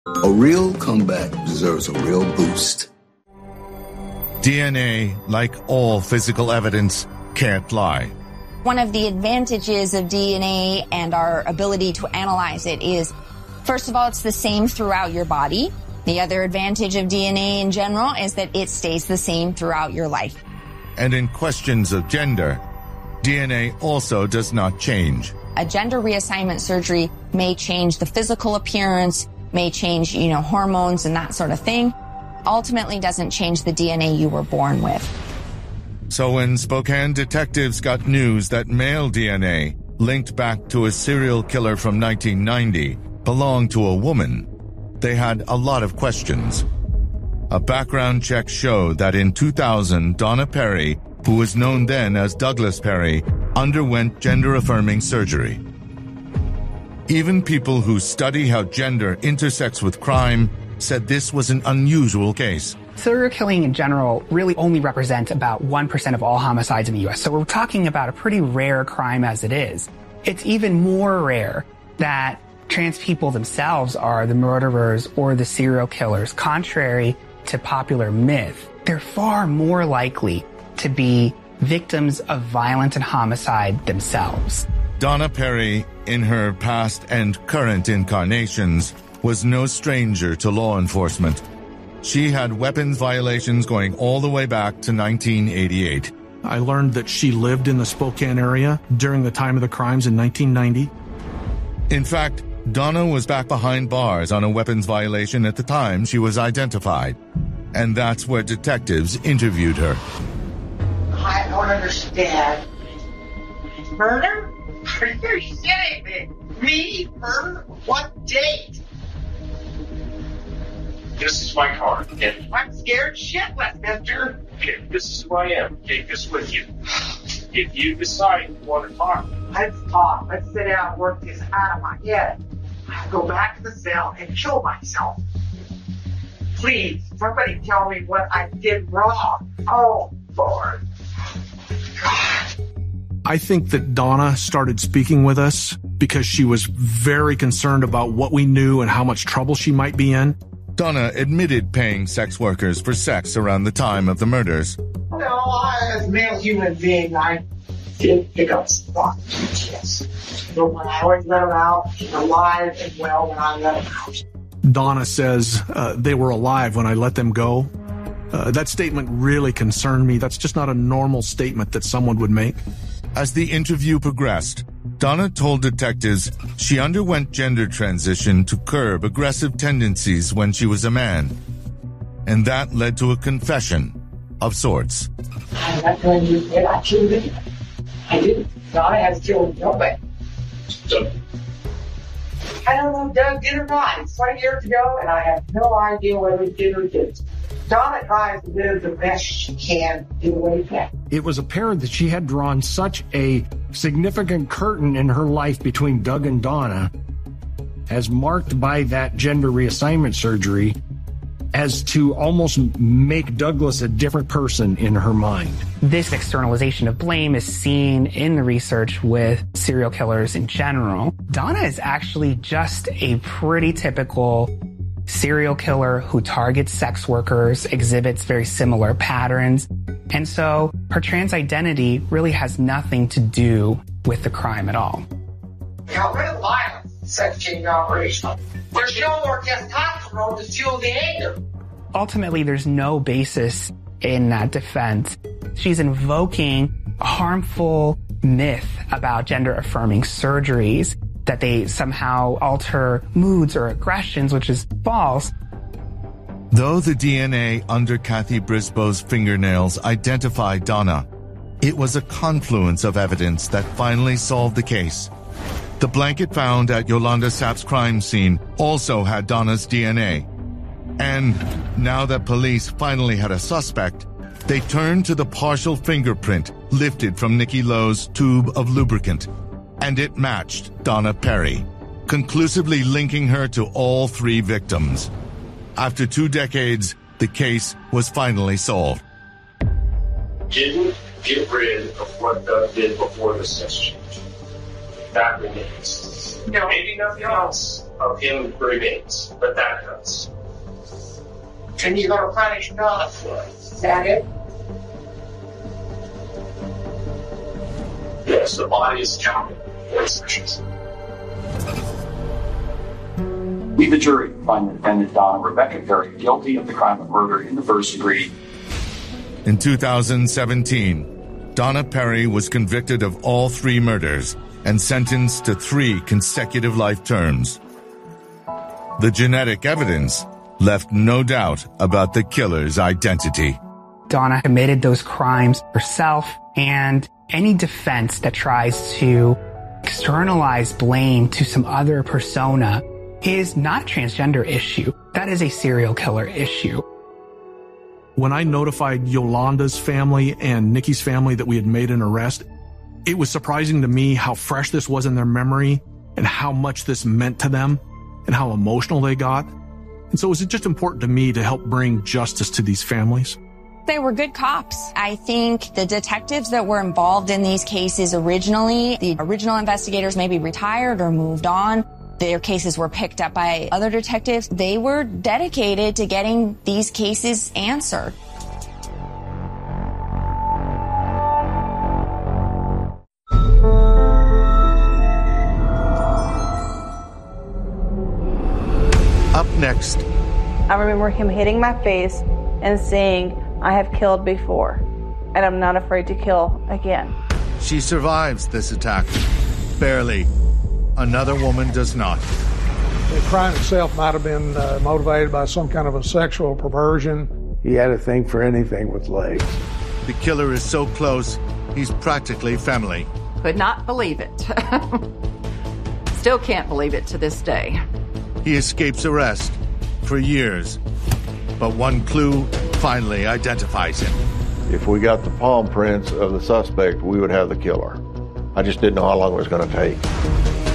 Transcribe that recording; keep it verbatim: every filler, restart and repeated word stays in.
A real comeback deserves a real boost. D N A, like all physical evidence, can't lie. One of the advantages of D N A and our ability to analyze it is, first of all, it's the same throughout your body. The other advantage of D N A in general is that it stays the same throughout your life. And in questions of gender, D N A also does not change. A gender reassignment surgery may change the physical appearance, may change, you know, hormones and that sort of thing. Ultimately doesn't change the D N A you were born with. So when Spokane detectives got news that male D N A linked back to a serial killer from nineteen ninety belonged to a woman, they had a lot of questions. A background check showed that in two thousand, Donna Perry, who was known then as Douglas Perry, underwent gender-affirming surgery. Even people who study how gender intersects with crime said this was an unusual case. Serial killing in general really only represents about one percent of all homicides in the U S, so we're talking about a pretty rare crime as it is. It's even more rare that trans people themselves are the murderers or the serial killers. Contrary to popular myth, they're far more likely to be victims of violence and homicide themselves. Donna Perry, in her past and current incarnations, was no stranger to law enforcement. She had weapons violations going all the way back to nineteen eighty-eight. I learned that she lived in the Spokane area during the time of the crimes in nineteen ninety. In fact, Donna was back behind bars on a weapons violation at the time she was identified. And that's where detectives interviewed her. I don't understand. Murder? Are you kidding me? Me? Murder? What date? This is my car. Okay? I'm scared shitless, mister. Okay, this is who I am. Take this with you. If you decide you want to talk. Let's talk. Let's sit down and work this out of my head. I'll go back to the cell and kill myself. Please, somebody tell me what I did wrong. Oh, Lord. God. I think that Donna started speaking with us because she was very concerned about what we knew and how much trouble she might be in. Donna admitted paying sex workers for sex around the time of the murders. No, I, as a male human being, I did pick up some prostitutes. But when I always let them out, they're alive and well when I let them out. Donna says uh, they were alive when I let them go. Uh, that statement really concerned me. That's just not a normal statement that someone would make. As the interview progressed, Donna told detectives she underwent gender transition to curb aggressive tendencies when she was a man. And that led to a confession of sorts. I'm not going to admit I killed him. I didn't. Donna has killed nobody. Doug. I don't know if Doug did or not. It's twenty years ago, and I have no idea whether he did or didn't. Donna tries to live the best she can in the way can. It was apparent that she had drawn such a significant curtain in her life between Doug and Donna, as marked by that gender reassignment surgery, as to almost make Douglas a different person in her mind. This externalization of blame is seen in the research with serial killers in general. Donna is actually just a pretty typical serial killer who targets sex workers, exhibits very similar patterns. And so her trans identity really has nothing to do with the crime at all. Got rid of violence, sex change operation. There's no more testosterone to fuel the anger. Ultimately, there's no basis in that defense. She's invoking a harmful myth about gender-affirming surgeries, that they somehow alter moods or aggressions, which is false. Though the D N A under Kathy Brisbo's fingernails identified Donna, it was a confluence of evidence that finally solved the case. The blanket found at Yolanda Sapp's crime scene also had Donna's D N A. And now that police finally had a suspect, they turned to the partial fingerprint lifted from Nikki Lowe's tube of lubricant. And it matched Donna Perry, conclusively linking her to all three victims. After two decades, the case was finally solved. Didn't get rid of what Doug did before the sex change. That remains. No. Maybe nothing else. of him remains, but that does. And you're going to punish Donna for it. Is that it? Yes, the body is counted for suspicious. We, the jury, find the defendant Donna Rebecca Perry guilty of the crime of murder in the first degree. In two thousand seventeen, Donna Perry was convicted of all three murders and sentenced to three consecutive life terms. The genetic evidence left no doubt about the killer's identity. Donna committed those crimes herself, and any defense that tries to externalize blame to some other persona is not a transgender issue. That is a serial killer issue. When I notified Yolanda's family and Nikki's family that we had made an arrest, it was surprising to me how fresh this was in their memory and how much this meant to them and how emotional they got. And so it was just important to me to help bring justice to these families. They were good cops. I think the detectives that were involved in these cases originally, the original investigators maybe retired or moved on. Their cases were picked up by other detectives. They were dedicated to getting these cases answered. Up next. I remember him hitting my face and saying, "I have killed before, and I'm not afraid to kill again." She survives this attack. Barely. Another woman does not. The crime itself might have been uh, motivated by some kind of a sexual perversion. He had a thing for anything with legs. The killer is so close, he's practically family. Could not believe it. Still can't believe it to this day. He escapes arrest for years, but one clue finally identifies him. If we got the palm prints of the suspect, we would have the killer. I just didn't know how long it was going to take.